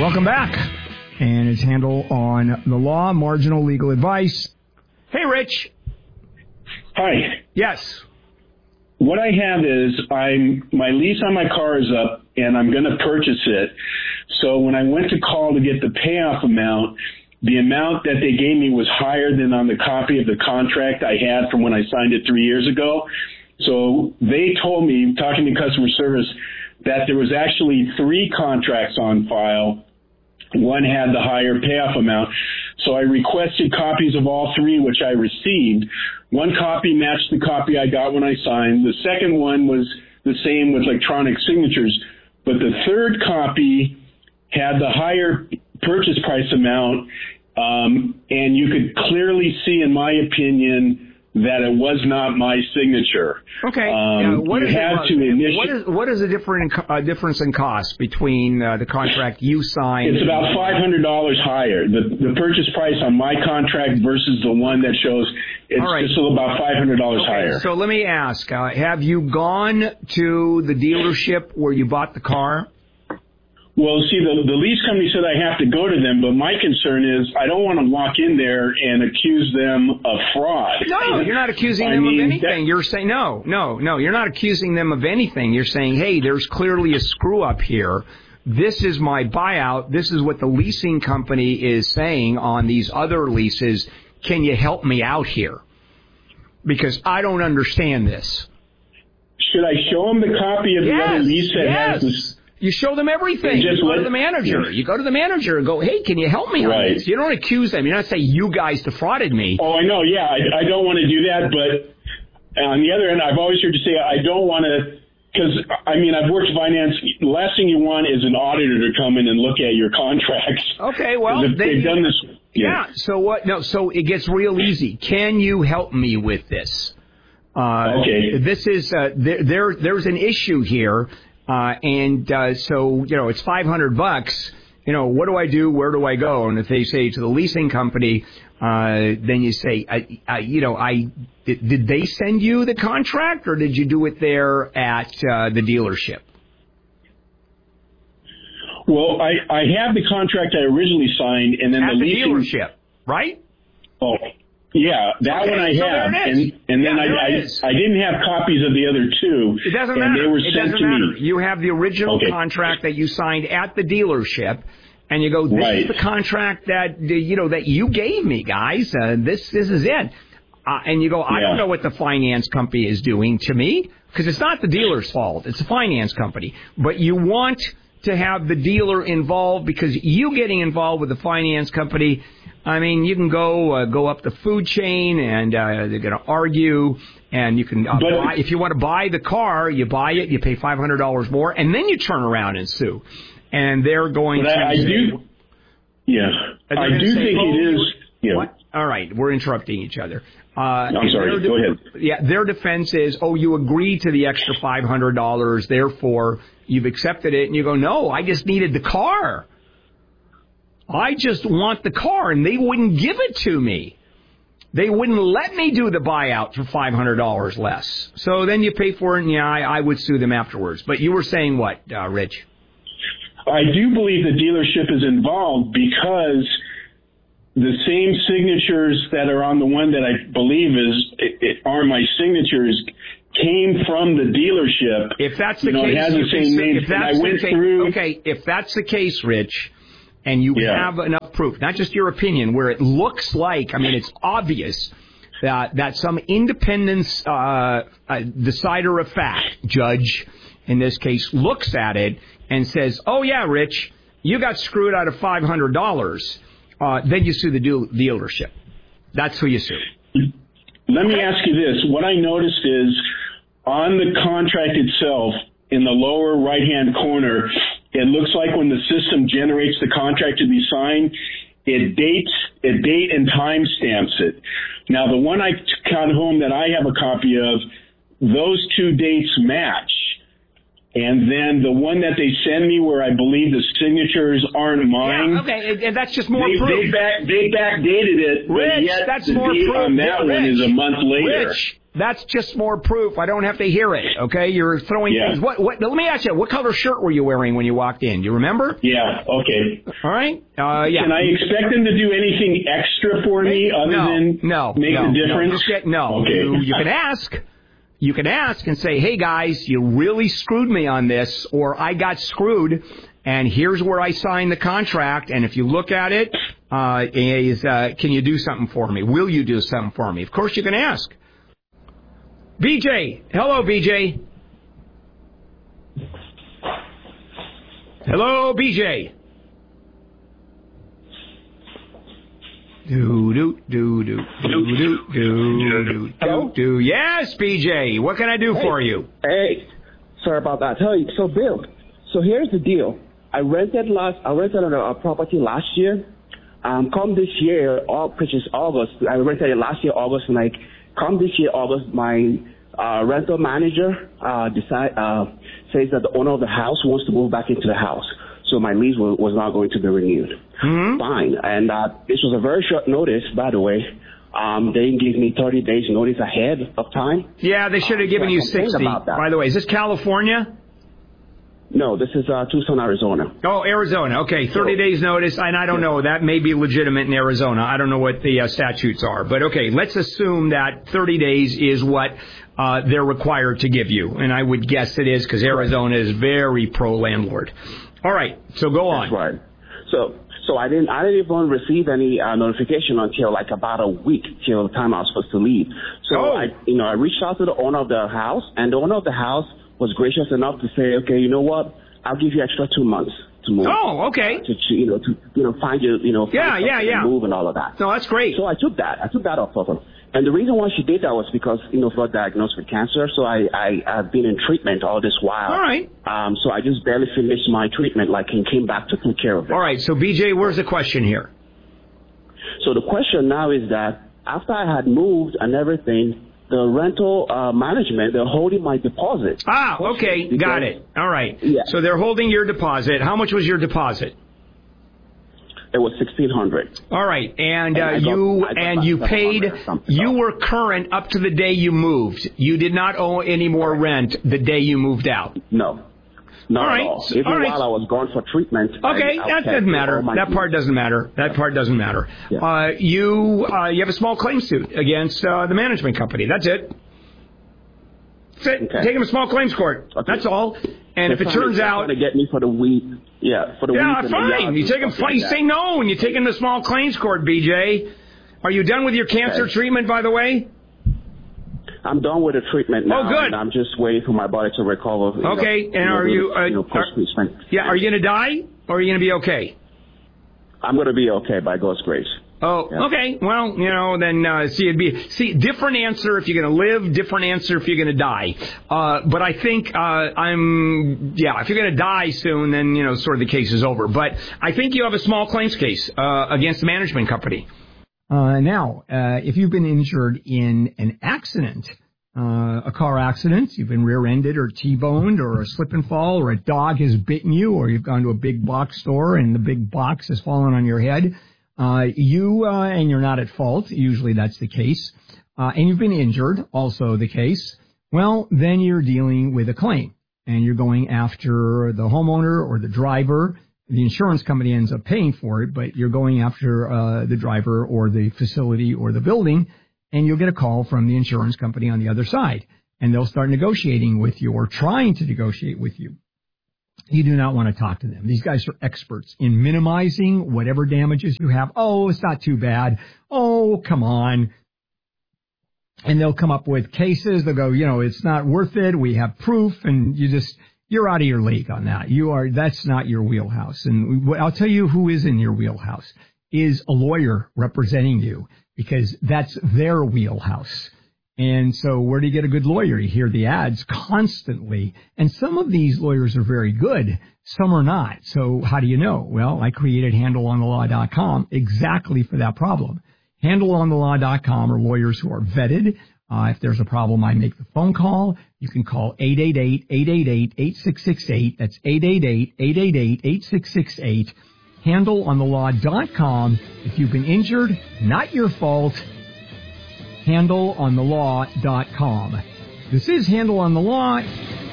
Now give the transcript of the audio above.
Welcome back. And his handle on the law, marginal legal advice. Hey, Rich. Hi. Yes. What I have is my lease on my car is up, and I'm going to purchase it. So when I went to call to get the payoff amount, the amount that they gave me was higher than on the copy of the contract I had from when I signed it 3 years ago. So they told me, talking to customer service, that there was actually 3 contracts on file. One had the higher payoff amount. So I requested copies of all 3, which I received. One copy matched the copy I got when I signed. The second one was the same with electronic signatures. But the third copy had the higher purchase price amount, and you could clearly see, in my opinion, that it was not my signature. Okay. What is the difference in cost between the contract you signed? It's about $500 higher. The purchase price on my contract versus the one that shows it's just about $500 higher. So let me ask, have you gone to the dealership where you bought the car? Well, see, the lease company said I have to go to them, but my concern is I don't want to walk in there and accuse them of fraud. No, you're not accusing them of anything. You're saying, no, you're not accusing them of anything. You're saying, hey, there's clearly a screw-up here. This is my buyout. This is what the leasing company is saying on these other leases. Can you help me out here? Because I don't understand this. Should I show them the copy of the other lease that has this? You show them everything. You go to the manager. Yes. You go to the manager and go, hey, can you help me on this? You don't accuse them. You're not saying you guys defrauded me. Oh, I know. Yeah, I don't want to do that. But on the other end, I've always heard you say I don't want to, because, I've worked finance. The last thing you want is an auditor to come in and look at your contracts. Okay, well, they've done this. Yeah. So what? No. So it gets real easy. Can you help me with this? Okay. This is there's an issue here. So, it's $500. What do I do? Where do I go? And if they say to the leasing company, then you say, did they send you the contract or did you do it there at the dealership? Well, I have the contract I originally signed, and then at the dealership, right? Oh. Yeah, that one I have, and then I didn't have copies of the other 2. It doesn't matter. They were sent to me. You have the original contract that you signed at the dealership, and you go, this is the contract that that you gave me, guys. This is it. And you go, I don't know what the finance company is doing to me, because it's not the dealer's fault. It's the finance company. But you want to have the dealer involved, because you getting involved with the finance company, you can go up the food chain, and they're going to argue, and you can buy, if you want to buy the car, you buy it, you pay $500 more, and then you turn around and sue. And they're going to I do think it is. Yeah. What? All right, we're interrupting each other. I'm sorry, go ahead. Yeah, their defense is, you agreed to the extra $500, therefore you've accepted it, and you go, no, I just needed the car. I just want the car, and they wouldn't give it to me. They wouldn't let me do the buyout for $500 less. So then you pay for it, and I would sue them afterwards. But you were saying what, Rich? I do believe the dealership is involved, because the same signatures that are on the one that I believe are my signatures came from the dealership. If that's the case, it has the same name. Okay, if that's the case, Rich, and you have enough proof, not just your opinion, where it looks like, it's obvious that some independent decider of fact, judge in this case, looks at it and says, oh yeah, Rich, you got screwed out of $500, then you sue the dealership. That's who you sue. Let me ask you this. What I noticed is on the contract itself, in the lower right-hand corner, it looks like when the system generates the contract to be signed, it date and time stamps it. Now, the one I got home that I have a copy of, those 2 dates match. And then the one that they send me where I believe the signatures aren't mine. Yeah, okay, and that's just more proof. They backdated it, Rich, but yet that's the more date proof. on that one is a month later. Rich, that's just more proof. I don't have to hear it, okay? You're throwing things. What? Let me ask you, what color shirt were you wearing when you walked in? Do you remember? Yeah, okay. All right. Yeah. Can I expect them to do anything extra for me other than make the difference? No. Okay. You can ask. You can ask and say, hey, guys, you really screwed me on this, or I got screwed, and here's where I signed the contract, and if you look at it, can you do something for me? Will you do something for me? Of course you can ask. BJ. Hello, BJ. Hello, BJ. Do. Yes, BJ. What can I do for you? Hey, sorry about that. Tell you, so Bill. So here's the deal. I rented on a property last year. Come this year, which is August. I rented it last year August, and come this year August, my rental manager says that the owner of the house wants to move back into the house. So my lease was not going to be renewed. Mm-hmm. Fine. And this was a very short notice, by the way. They didn't give me 30 days notice ahead of time. Yeah, they should have given you 60. By the way, is this California? No, this is Tucson, Arizona. Oh, Arizona. Okay, 30 days notice, and I don't know. That may be legitimate in Arizona. I don't know what the statutes are. But, okay, let's assume that 30 days is what they're required to give you. And I would guess it is because Arizona is very pro-landlord. All right, so go on. That's right. So I didn't even receive any notification until about a week till the time I was supposed to leave. So I reached out to the owner of the house, and the owner of the house was gracious enough to say, okay, you know what? I'll give you extra 2 months to move. Oh, okay. To find you, move and all of that. No, that's great. So I took that off of her. And the reason why she did that was because, she got diagnosed with cancer. So I've been in treatment all this while. All right. So I just barely finished my treatment, and came back to take care of it. All right. So, BJ, where's the question here? So the question now is that after I had moved and everything, the rental management, they're holding my deposit. Ah, okay. Got it. All right. Yeah. So they're holding your deposit. How much was your deposit? It was $1,600. All right, and you paid. You were current up to the day you moved. You did not owe any more rent the day you moved out. No, not at all. Even while I was going for treatment. Okay, that doesn't matter. That part doesn't matter. That part doesn't matter. Yeah. You have a small claim suit against the management company. That's it. That's it. Okay. Take him to small claims court. Okay. That's all. And if it turns out to get me for the week, fine. You take him. You say no, and you take him to small claims court. BJ, are you done with your cancer treatment? By the way, I'm done with the treatment now. Oh, good. And I'm just waiting for my body to recover. Okay, are you going to die, or are you going to be okay? I'm going to be okay by God's grace. Oh, yeah. Okay. Well, then different answer if you're going to live, different answer if you're going to die. But I think if you're going to die soon, then sort of the case is over. But I think you have a small claims case against the management company. Now, if you've been injured in an accident, a car accident, you've been rear-ended or T-boned or a slip and fall, or a dog has bitten you, or you've gone to a big box store and the big box has fallen on your head. And you're not at fault. Usually that's the case. And you've been injured, also the case. Well, then you're dealing with a claim and you're going after the homeowner or the driver. The insurance company ends up paying for it, but you're going after, the driver or the facility or the building, and you'll get a call from the insurance company on the other side, and they'll start negotiating with you or trying to negotiate with you. You do not want to talk to them. These guys are experts in minimizing whatever damages you have. Oh, it's not too bad. Oh, come on. And they'll come up with cases. They'll go, it's not worth it. We have proof. And you're out of your league on that. That's not your wheelhouse. And I'll tell you who is in your wheelhouse is a lawyer representing you, because that's their wheelhouse. And so where do you get a good lawyer? You hear the ads constantly. And some of these lawyers are very good. Some are not. So how do you know? Well, I created HandleOnTheLaw.com exactly for that problem. HandleOnTheLaw.com are lawyers who are vetted, If there's a problem, I make the phone call. You can call 888-888-8668. That's 888-888-8668. HandleOnTheLaw.com. If you've been injured, not your fault. HandleOnTheLaw.com. This is Handle on the Law.